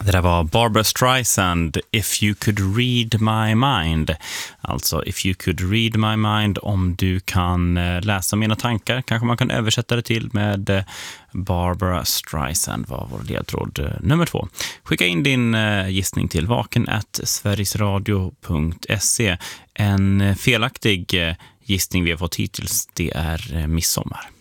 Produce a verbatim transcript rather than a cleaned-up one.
Det där var Barbra Streisand, If You Could Read My Mind. Alltså, If You Could Read My Mind, om du kan läsa mina tankar. Kanske man kan översätta det till med Barbra Streisand var vår ledtråd nummer två. Skicka in din gissning till vaken at sverigesradio punkt se. En felaktig gissning vi har fått hittills, det är midsommar.